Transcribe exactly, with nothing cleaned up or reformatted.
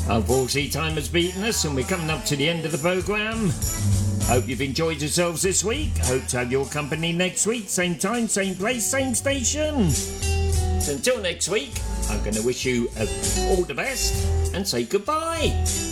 Unfortunately, time has beaten us and we're coming up to the end of the programme. Hope you've enjoyed yourselves this week. Hope to have your company next week. Same time, same place, same station. So until next week, I'm going to wish you uh, all the best and say goodbye.